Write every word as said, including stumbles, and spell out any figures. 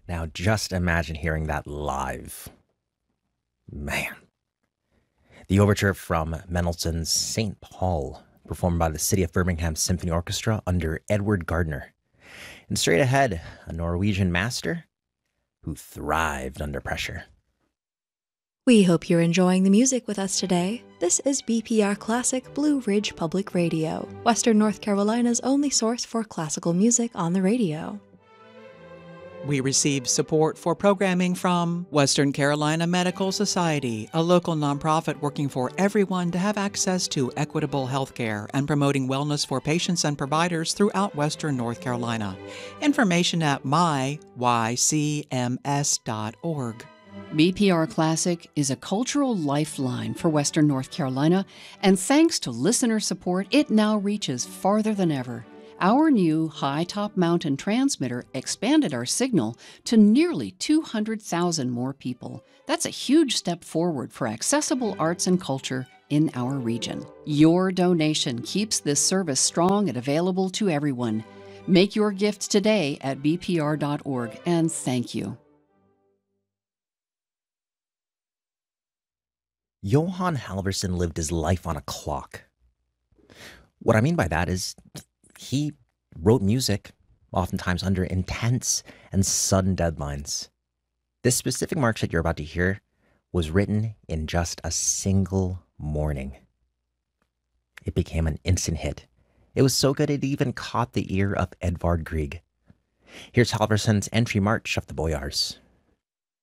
Now just imagine hearing that live. Man. The overture from Mendelssohn's Saint Paul, performed by the City of Birmingham Symphony Orchestra under Edward Gardner. And straight ahead, a Norwegian master who thrived under pressure. We hope you're enjoying the music with us today. This is B P R Classic Blue Ridge Public Radio, Western North Carolina's only source for classical music on the radio. We receive support for programming from Western Carolina Medical Society, a local nonprofit working for everyone to have access to equitable health care and promoting wellness for patients and providers throughout Western North Carolina. Information at my y c m s dot org. B P R Classic is a cultural lifeline for Western North Carolina, and thanks to listener support, it now reaches farther than ever. Our new high-top mountain transmitter expanded our signal to nearly two hundred thousand more people. That's a huge step forward for accessible arts and culture in our region. Your donation keeps this service strong and available to everyone. Make your gift today at b p r dot org, and thank you. Johan Halvorson lived his life on a clock. What I mean by that is he wrote music, oftentimes under intense and sudden deadlines. This specific march that you're about to hear was written in just a single morning. It became an instant hit. It was so good it even caught the ear of Edvard Grieg. Here's Halvorson's entry march of the Boyars.